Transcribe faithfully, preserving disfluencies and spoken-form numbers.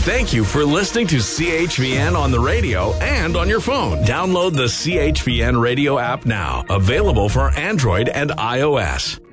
Thank you for listening to C H V N on the radio and on your phone. Download the C H V N radio app now. Available for Android and iOS.